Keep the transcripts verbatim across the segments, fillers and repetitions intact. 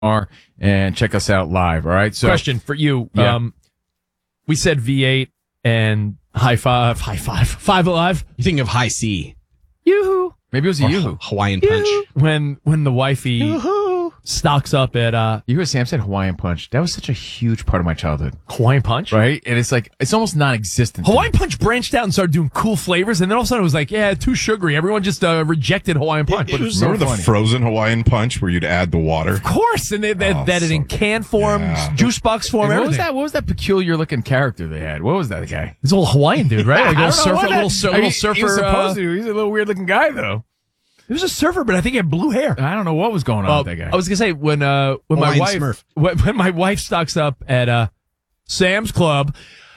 are and check us out live. All right. So, question for you. Yeah. Um, we said V eight and high five, high five, five alive. You think of High C. Yoo-hoo. maybe it was a Or yoo-hoo. Hawaiian Punch. When, when the wifey Yoo-hoo. stocks up at, uh, You heard Sam said Hawaiian Punch. That was such a huge part of my childhood. Hawaiian Punch. Right? And it's like, it's almost non-existent. to Hawaiian me. Punch branched out and started doing cool flavors, and then all of a sudden it was like, yeah, too sugary. Everyone just uh, rejected Hawaiian Punch. But But it's so Remember the funny. frozen Hawaiian Punch where you'd add the water? of course, and they, they Oh, that it so in good. can form, Yeah. juice box form, And what was everything. that? What was that peculiar looking character they had? What was that guy? It's a little Hawaiian dude, right? Like a I little don't know surfer, what that- little, sur- I little mean, surfer. He was supposed uh, to. He's a little weird looking guy though. He was a surfer, but I think he had blue hair. I don't know what was going on Uh, with that guy. I was gonna say when uh when my Hawaiian wife Smurf. when, when my wife stocks up at uh Sam's Club,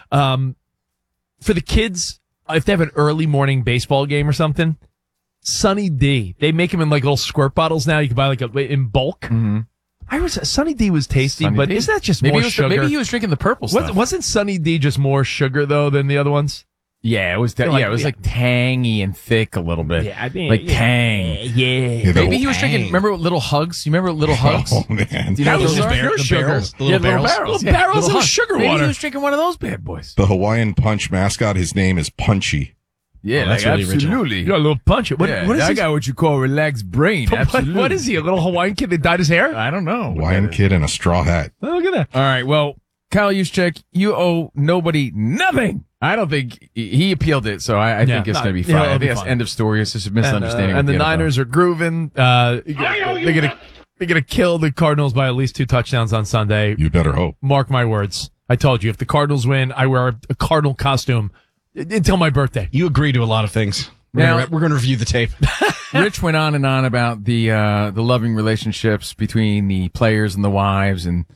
um for the kids if they have an early morning baseball game or something, Sunny D. They make them in like little squirt bottles now. You can buy like a, in bulk. mm-hmm. I was Sunny D was tasty, Sunny but D. isn't that just maybe more he was, sugar? Maybe he was drinking the purple stuff. Was, wasn't Sunny D just more sugar though than the other ones? Yeah, it was. De- Like, yeah, it was yeah. like tangy and thick a little bit. Yeah, I mean, like yeah. tang. Yeah. Yeah, the Maybe he was Tang. drinking. Remember Little Hugs? You remember Little Hugs? Oh, man. Do you know That was those just are? bear- Bar- pure the sugar. barrels. The Yeah, little barrels. barrels. Little barrels Little of Hugs. sugar Maybe water. he was drinking one of those bad boys. The Hawaiian Punch mascot, his name is Punchy. Yeah, Oh, that's like, really original. absolutely. You got a little punch. What, Yeah, what is I his- got what you call relaxed brain. what- Absolutely. what is he? A little Hawaiian kid that dyed his hair? I don't know. what Hawaiian that is. kid in a straw hat. Oh, look at that. All right. Well, Kyle Juszczyk, you owe nobody nothing. I don't think he he appealed it, so I, I Yeah, think it's no, going to be yeah, fine. it'll I be think that's fine. end of story. It's just a And, uh, misunderstanding. and with the N F L. Niners are grooving. Uh, they're gonna they're gonna kill the Cardinals by at least two touchdowns on Sunday. You better hope. Mark my words. I told you, if the Cardinals win, I wear a, a Cardinal costume until my birthday. You agree to a lot of things. We're Now- gonna, we're going to review the tape. Rich went on and on about the uh, the loving relationships between the players and the wives and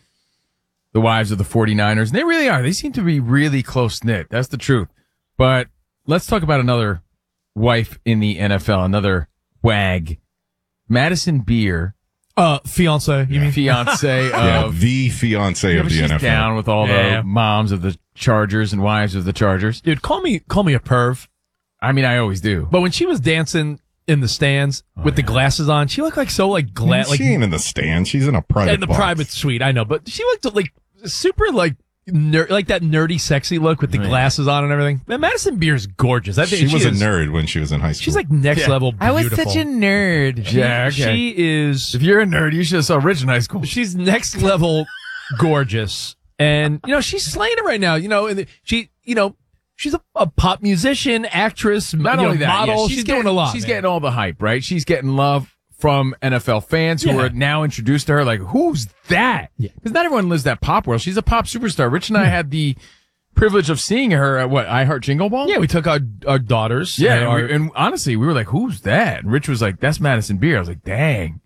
the wives of the 49ers. And they really are. They seem to be really close knit. That's the truth. But let's talk about another wife in the N F L, another wag. Madison Beer, Uh, fiance, you mean? fiance Yeah, of the fiance Yeah, of but the she's N F L. down with all Yeah. the moms of the Chargers and wives of the Chargers. Dude, call me call me a perv. I mean, I always do. But when she was dancing in the stands with the glasses on, she looked like so like glad, she like ain't in the stands. She's in a private in the box. private suite. I know, but she looked like super like ner- like that nerdy, sexy look with the Right. glasses on and everything. Man, Madison Beer's gorgeous. I think She was a is- nerd when she was in high school. She's like next level beautiful. nerd. Yeah, okay. She is. if you're a nerd, you should have saw Rich in high school. She's next level gorgeous, and you know she's slaying it right now. You know, and she, you know, she's a, a pop musician, actress, Not you know, only that, model. yeah, she's, getting, doing a lot. She's man. getting all the hype, right? She's getting love from N F L fans who Yeah. are now introduced to her. Like, who's that? Yeah. Because not everyone lives that pop world. She's a pop superstar. Rich and I had the privilege of seeing her at what I Heart Jingle Ball. Yeah, we took our our daughters. Yeah, and and, our, we- and honestly, we were like, "Who's that?" And Rich was like, "That's Madison Beer." I was like, "Dang."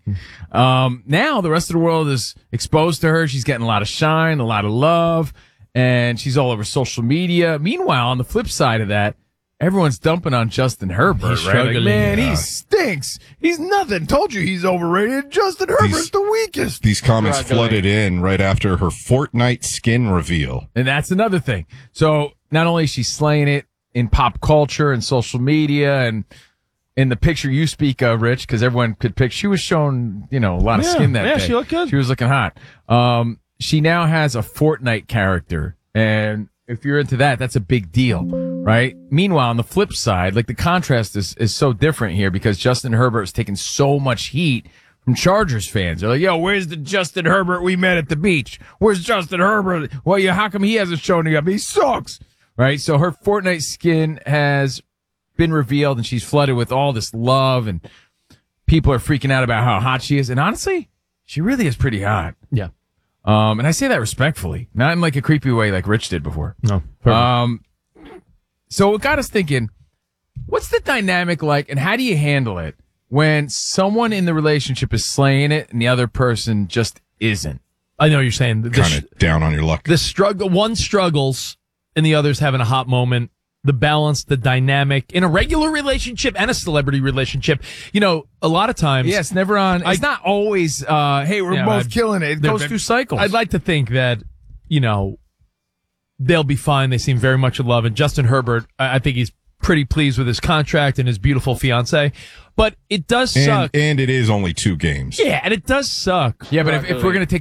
Um, now the rest of the world is exposed to her. She's getting a lot of shine, a lot of love, and she's all over social media. Meanwhile, on the flip side of that, everyone's dumping on Justin Herbert. He's right? Like, struggling. man, Yeah. he stinks. He's nothing. Told you he's overrated. Justin Herbert's the weakest. These comments Struggling. flooded in right after her Fortnite skin reveal. And that's another thing. So not only is she slaying it in pop culture and social media and in the picture you speak of, Rich, because everyone could pick, she was showing, you know, a lot of Yeah, skin that yeah, day. she looked good. She was looking hot. Um, she now has a Fortnite character. And if you're into that, that's a big deal, right? Meanwhile, on the flip side, like the contrast is, is so different here because Justin Herbert's taken so much heat from Chargers fans. They're like, yo, where's the Justin Herbert we met at the beach? Where's Justin Herbert? Well, yeah, how come he hasn't shown up? He sucks. Right? So her Fortnite skin has been revealed and she's flooded with all this love and people are freaking out about how hot she is. And honestly, she really is pretty hot. yeah. Um, and I say that respectfully, not in like a creepy way like Rich did before. No. Um, so it got us thinking, what's the dynamic like and how do you handle it when someone in the relationship is slaying it and the other person just isn't? I know what you're saying. The, Kind of down on your luck. the struggle, one struggles and the other's having a hot moment. The balance, the dynamic in a regular relationship and a celebrity relationship. You know, a lot of times. Yes, never on. It's not always, uh, hey, we're Yeah, both I'd- killing it. It they're- goes through cycles. I'd like to think that, you know, they'll be fine. They seem very much in love. And Justin Herbert, I, I think he's pretty pleased with his contract and his beautiful fiance. But it does suck. And, and it is only two games. Yeah, and it does suck. Yeah, but if, if we're going to take